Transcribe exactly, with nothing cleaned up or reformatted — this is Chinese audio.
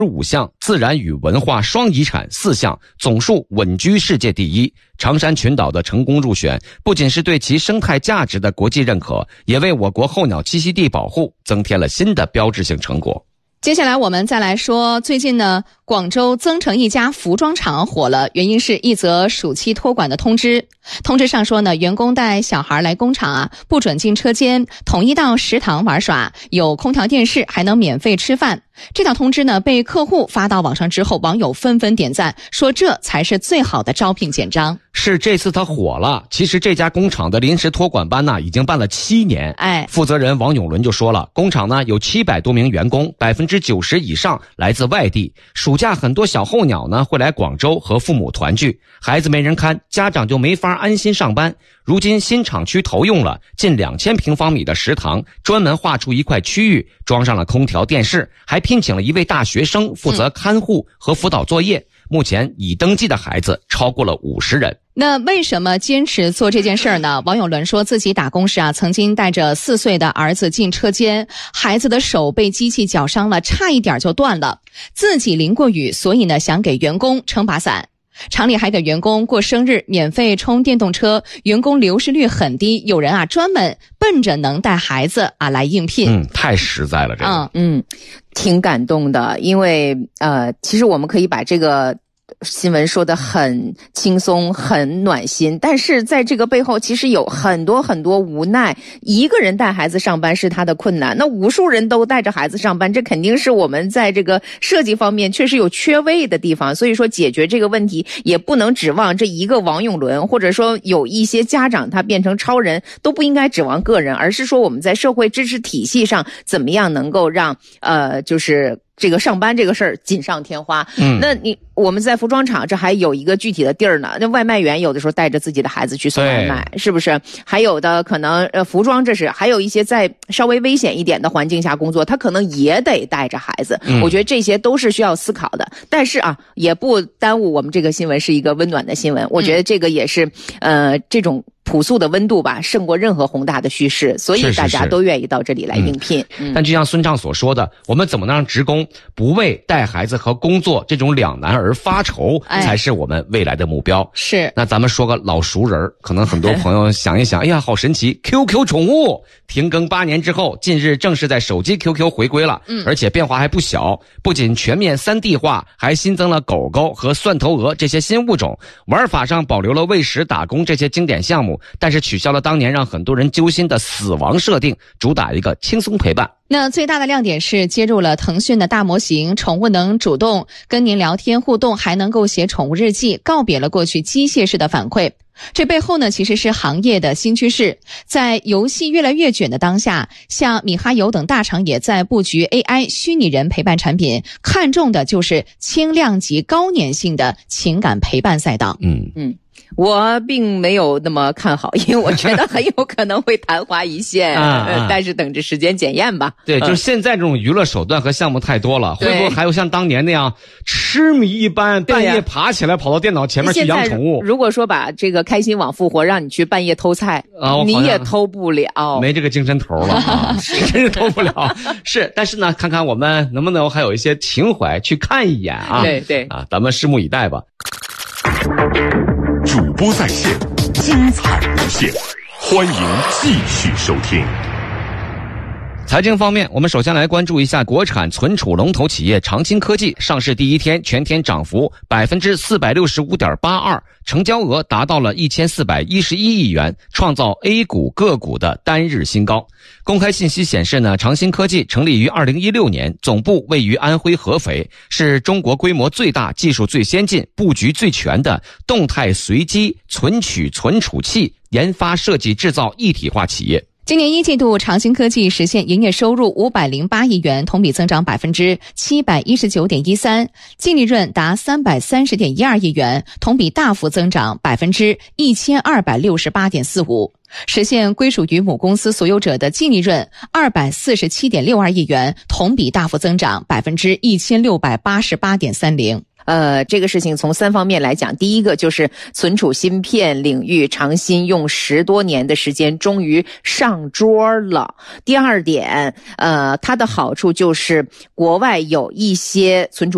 五项，自然与文化双遗产四项，总数稳居世界第一。长山群岛的成功入选，不仅是对其生态价值的国际认可，也为我国候鸟栖息地保护增添了新的标志性成果。 接下来我们再来说，最近呢，广州增城一家服装厂火了，原因是一则暑期托管的通知。通知上说呢，员工带小孩来工厂啊，不准进车间，统一到食堂玩耍，有空调电视，还能免费吃饭。这条通知呢，被客户发到网上之后，网友纷纷点赞，说这才是最好的招聘简章。 是这次他火了，其实这家工厂的临时托管班呢，已经办了七年。 哎， 负责人王永伦就说了，工厂呢有七百多名员工，百分之九十以上来自外地。暑假很多小候鸟呢会来广州和父母团聚，孩子没人看，家长就没法安心上班。如今新厂区投用了近两千平方米的食堂，专门划出一块区域，装上了空调电视，还聘请了一位大学生负责看护和辅导作业。嗯、目前已登记的孩子超过了五十人。 那为什么坚持做这件事儿呢？王永伦说自己打工时啊，曾经带着四岁的儿子进车间，孩子的手被机器绞伤了，差一点就断了。自己淋过雨，所以呢想给员工撑把伞。厂里还给员工过生日免费充电动车，员工流失率很低，有人啊专门奔着能带孩子啊来应聘。 嗯，太实在了这个。 嗯嗯，挺感动的，因为呃，其实我们可以把这个新闻说得很轻松很暖心，但是在这个背后其实有很多很多无奈。一个人带孩子上班是他的困难，那无数人都带着孩子上班，这肯定是我们在这个设计方面确实有缺位的地方。所以说解决这个问题也不能指望这一个王永伦，或者说有一些家长他变成超人，都不应该指望个人，而是说我们在社会支持体系上怎么样能够让呃就是这个上班这个事儿锦上添花。嗯，那你我们在服装厂这还有一个具体的地儿呢，那外卖员有的时候带着自己的孩子去送外卖，是不是？还有的可能呃服装这是，还有一些在稍微危险一点的环境下工作，他可能也得带着孩子。嗯，我觉得这些都是需要思考的。但是啊，也不耽误我们这个新闻是一个温暖的新闻。我觉得这个也是呃这种朴素的温度吧，胜过任何宏大的叙事，所以大家都愿意到这里来应聘。 是是是嗯、但就像孙畅所说的，我们怎么能让职工不为带孩子和工作这种两难而发愁，哎、才是我们未来的目标。 是。 那咱们说个老熟人，可能很多朋友想一想，哎呀，好神奇 ！Q Q 宠物停更八年之后，近日正式在手机 Q Q 回归了，嗯，而且变化还不小，不仅全面 三 D 化，还新增了狗狗和蒜头鹅这些新物种，玩法上保留了喂食、打工这些经典项目。但是取消了当年让很多人揪心的死亡设定，主打一个轻松陪伴。 那最大的亮点是接入了腾讯的大模型，宠物能主动跟您聊天互动，还能够写宠物日记，告别了过去机械式的反馈。这背后呢，其实是行业的新趋势。在游戏越来越卷的当下，像米哈游等大厂也在布局 A I 虚拟人陪伴产品，看重的就是轻量级高粘性的情感陪伴赛道。 嗯嗯。我并没有那么看好，因为我觉得很有可能会昙花一现啊啊但是等着时间检验吧。 对，就是现在这种娱乐手段和项目太多了，会不会还有像当年那样痴迷一般半夜爬起来跑到电脑前面去养宠物？ 如果说把这个开心网复活，让你去半夜偷菜，啊、你也偷不了， 没这个精神头了啊，真是偷不了。是，但是呢，看看我们能不能还有一些情怀去看一眼啊？ 对对啊，咱们拭目以待吧。 主播在线，精彩无限，欢迎继续收听。 财经方面，我们首先来关注一下国产存储龙头企业长鑫科技上市第一天全天涨幅 百分之四百六十五点八二， 成交额达到了一千四百一十一亿元，创造 A 股个股的单日新高。公开信息显示呢，长鑫科技成立于二零一六年，总部位于安徽合肥，是中国规模最大、技术最先进、布局最全的动态随机存取存储器研发设计制造一体化企业。 今年一季度，长鑫科技实现营业收入五百零八亿元，同比增长百分之七百一十九点一三，净利润达三百三十点一二亿元，同比大幅增长百分之一千二百六十八点四五，实现归属于母公司所有者的净利润二百四十七点六二亿元，同比大幅增长百分之一千六百八十八点三零。 呃，这个事情从三方面来讲，第一个就是存储芯片领域，长鑫用十多年的时间终于上桌了。第二点，呃，它的好处就是国外有一些存储